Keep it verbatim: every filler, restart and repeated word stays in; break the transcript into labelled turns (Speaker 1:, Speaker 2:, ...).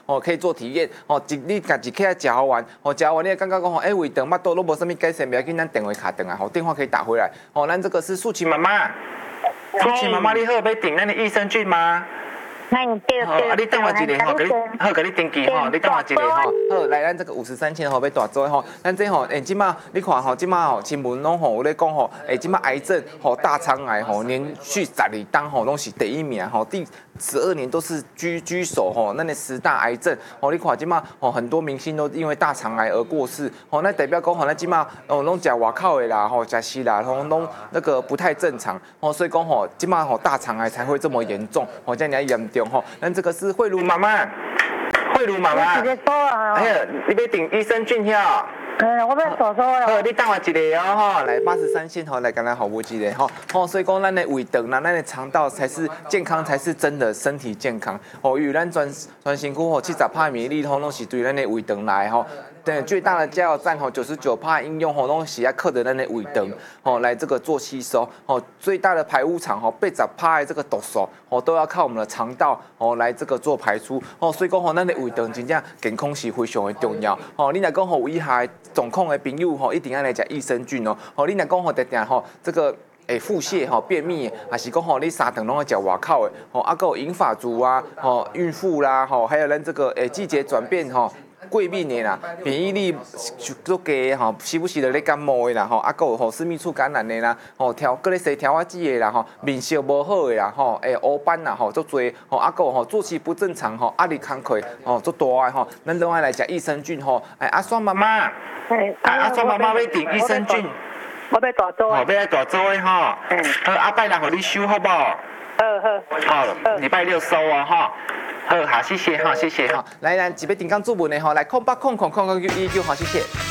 Speaker 1: 哦，可以做体验，哦，一你家己起来食好玩，哦，食好玩你感觉讲吼，哎，胃肠、腹肚都无啥物改善，不要紧，咱电话卡转来，吼，电话可以打回来，哦，咱这个是素琴妈妈，素琴妈妈，你好，要订咱的益生菌吗？
Speaker 2: 哎，对
Speaker 1: 好，啊，你等我一下吼，给你好，给你登记吼，你等我一下吼。好，来，咱这个五十三千吼要大做吼，咱这吼，诶，即马你看吼，即马吼新闻拢吼有咧讲吼，诶，即马癌症吼大肠癌吼连续十二档吼拢是第一名吼，第十二年都是居居首吼，那那十大癌症吼，你看即马吼很多明星都因为大肠癌而过世吼，那代表讲吼，咱即马哦拢食外口的啦吼，食西啦，吼拢那个不太正常吼，所以讲吼，即马吼大肠癌才会这么严重吼，这样你严重。吼，咱这个是慧茹妈妈，慧茹妈妈，哎呀，你要订益生菌呀？
Speaker 2: 嗯，我要做做了。
Speaker 1: 好，你等我一下哦，吼，来八十三线吼，来跟咱服务一下吼，吼，所以讲咱的胃肠啦，咱的肠道才是健康，才是真的身体健康。哦，与咱全全身躯吼七十趴免疫力吼，拢是对咱的胃肠来吼。对，最大的加油站吼，九十九趴应用吼，拢是要靠着咱的胃肠吼来这个做吸收吼，最大的排污场吼，八十趴的这个毒素吼，都要靠我们的肠道吼来这个做排出吼，所以讲吼，咱的胃肠真正健康是非常的重要吼。你若讲吼有以下状况的朋友吼，一定要来食益生菌哦。吼，你若讲吼，定定吼这个。诶，腹泻吼、便秘，还是讲吼，你三顿拢要食外口的，吼，啊，有银发族啊，吼，孕妇啦，吼，还有咱这个诶季节转变吼。过敏的啦，免疫力足低吼，时不时就咧感冒的啦吼，啊，有吼私密处感染的啦，吼调搁咧洗调啊剂的啦吼，面色无好的啦吼，诶黑斑啦吼，足多吼，啊，有吼作息不正常吼，压力慷慨吼，足大的吼，咱拢爱来食益生菌吼，哎，阿酸妈妈，哎，阿酸妈妈要订益生菌，
Speaker 2: 我要大做，
Speaker 1: 吼，要来大做的吼，嗯，好，阿拜六互你收好不好？
Speaker 2: 好好，
Speaker 1: 好，礼拜六收啊哈。好，好，谢谢哈，谢谢哈。来来，几杯顶刚注文的哈，来空八空空空空一九，好，谢谢。